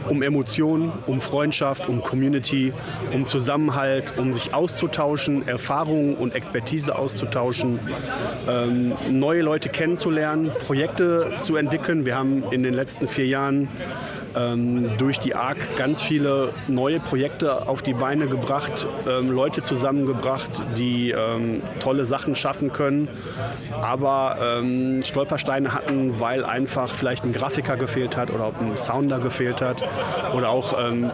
um Emotionen, um Freundschaft, um Community, um Zusammenhalt, um sich auszutauschen, Erfahrungen und Expertise auszutauschen, neue Leute kennenzulernen, Projekte zu entwickeln. Wir haben in den letzten 4 Jahren durch die ARC ganz viele neue Projekte auf die Beine gebracht, Leute zusammengebracht, die tolle Sachen schaffen können, aber Stolpersteine hatten, weil einfach vielleicht ein Grafiker gefehlt hat oder ein Sounder gefehlt hat oder auch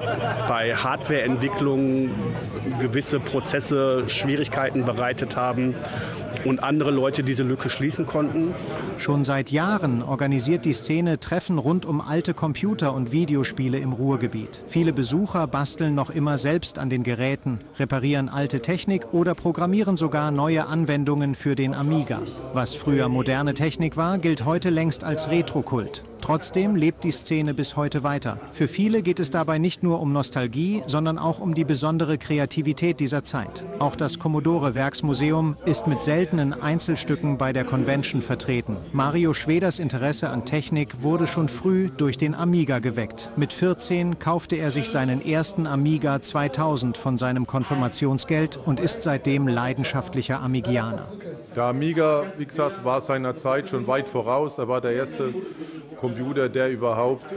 bei Hardwareentwicklung gewisse Prozesse Schwierigkeiten bereitet haben und andere Leute diese Lücke schließen konnten. Schon seit Jahren organisiert die Szene Treffen rund um alte Computer und Videospiele im Ruhrgebiet. Viele Besucher basteln noch immer selbst an den Geräten, reparieren alte Technik oder programmieren sogar neue Anwendungen für den Amiga. Was früher moderne Technik war, gilt heute längst als Retrokult. Trotzdem lebt die Szene bis heute weiter. Für viele geht es dabei nicht nur um Nostalgie, sondern auch um die besondere Kreativität dieser Zeit. Auch das Commodore Werksmuseum ist mit seltenen Einzelstücken bei der Convention vertreten. Mario Schweders Interesse an Technik wurde schon früh durch den Amiga geweckt. Mit 14 kaufte er sich seinen ersten Amiga 2000 von seinem Konfirmationsgeld und ist seitdem leidenschaftlicher Amigianer. Der Amiga, wie gesagt, war seiner Zeit schon weit voraus. Er war der erste Computer, der überhaupt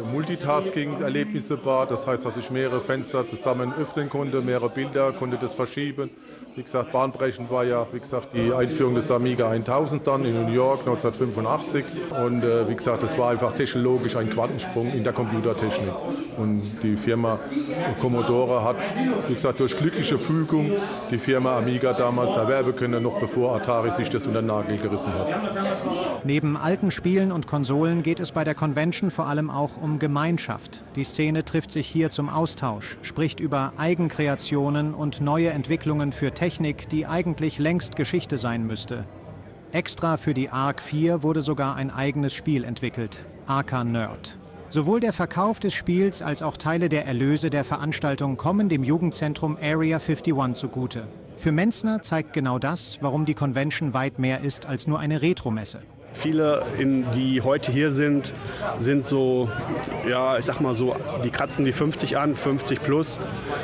Multitasking-Erlebnisse bat. Das heißt, dass ich mehrere Fenster zusammen öffnen konnte, mehrere Bilder, konnte das verschieben. Wie gesagt, bahnbrechend war ja, wie gesagt, die Einführung des Amiga 1000 dann in New York 1985. Und wie gesagt, das war einfach technologisch ein Quantensprung in der Computertechnik. Und die Firma Commodore hat, wie gesagt, durch glückliche Fügung die Firma Amiga damals erwerben können, noch bevor Atari sich das unter den Nagel gerissen hat. Neben alten Spielen und Konsolen geht es bei der Convention vor allem auch um Gemeinschaft. Die Szene trifft sich hier zum Austausch, spricht über Eigenkreationen und neue Entwicklungen für Technik, die eigentlich längst Geschichte sein müsste. Extra für die ARC 4 wurde sogar ein eigenes Spiel entwickelt, Arca Nerd. Sowohl der Verkauf des Spiels als auch Teile der Erlöse der Veranstaltung kommen dem Jugendzentrum Area 51 zugute. Für Menzner zeigt genau das, warum die Convention weit mehr ist als nur eine Retromesse. Viele, die heute hier sind so, ja, ich sag mal so, die kratzen die 50 an, 50 plus.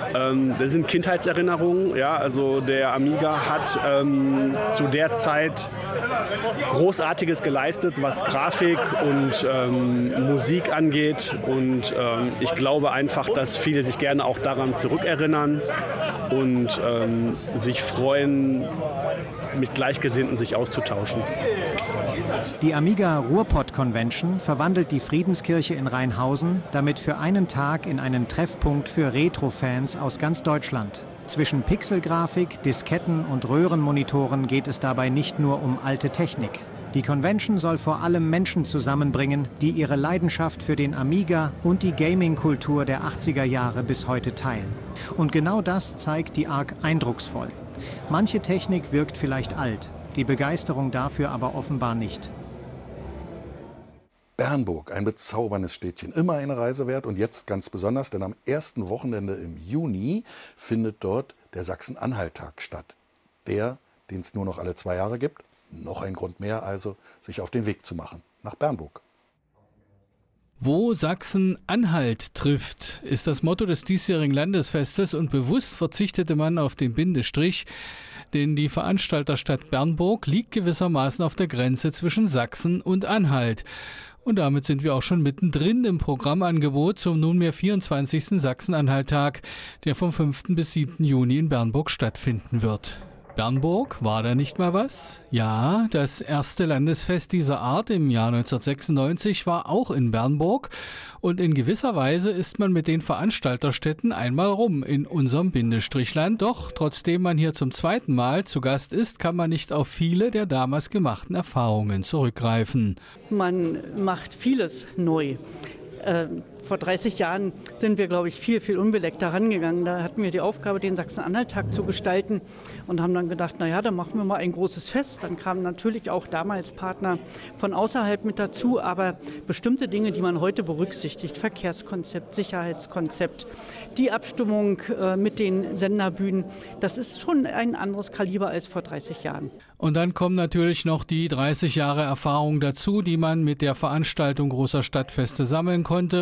Das sind Kindheitserinnerungen. Ja, also der Amiga hat zu der Zeit Großartiges geleistet, was Grafik und Musik angeht. Und ich glaube einfach, dass viele sich gerne auch daran zurückerinnern und sich freuen, mit Gleichgesinnten sich auszutauschen. Die Amiga Ruhrpott Convention verwandelt die Friedenskirche in Rheinhausen damit für einen Tag in einen Treffpunkt für Retro-Fans aus ganz Deutschland. Zwischen Pixelgrafik, Disketten und Röhrenmonitoren geht es dabei nicht nur um alte Technik. Die Convention soll vor allem Menschen zusammenbringen, die ihre Leidenschaft für den Amiga und die Gaming-Kultur der 80er Jahre bis heute teilen. Und genau das zeigt die ARC eindrucksvoll. Manche Technik wirkt vielleicht alt, die Begeisterung dafür aber offenbar nicht. Bernburg, ein bezauberndes Städtchen, immer eine Reise wert und jetzt ganz besonders, denn am ersten Wochenende im Juni findet dort der Sachsen-Anhalt-Tag statt. Der, den es nur noch alle 2 Jahre gibt. Noch ein Grund mehr also, sich auf den Weg zu machen nach Bernburg. Wo Sachsen-Anhalt trifft, ist das Motto des diesjährigen Landesfestes und bewusst verzichtete man auf den Bindestrich, denn die Veranstalterstadt Bernburg liegt gewissermaßen auf der Grenze zwischen Sachsen und Anhalt. Und damit sind wir auch schon mittendrin im Programmangebot zum nunmehr 24. Sachsen-Anhalt-Tag, der vom 5. bis 7. Juni in Bernburg stattfinden wird. Bernburg, war da nicht mal was? Ja, das erste Landesfest dieser Art im Jahr 1996 war auch in Bernburg und in gewisser Weise ist man mit den Veranstalterstädten einmal rum in unserem Bindestrichland. Doch trotzdem man hier zum zweiten Mal zu Gast ist, kann man nicht auf viele der damals gemachten Erfahrungen zurückgreifen. Man macht vieles neu. Vor 30 Jahren sind wir, glaube ich, viel unbeleckter rangegangen. Da hatten wir die Aufgabe, den Sachsen-Anhalt-Tag zu gestalten und haben dann gedacht, naja, dann machen wir mal ein großes Fest. Dann kamen natürlich auch damals Partner von außerhalb mit dazu, aber bestimmte Dinge, die man heute berücksichtigt, Verkehrskonzept, Sicherheitskonzept, die Abstimmung mit den Senderbühnen, das ist schon ein anderes Kaliber als vor 30 Jahren. Und dann kommen natürlich noch die 30 Jahre Erfahrung dazu, die man mit der Veranstaltung großer Stadtfeste sammeln konnte.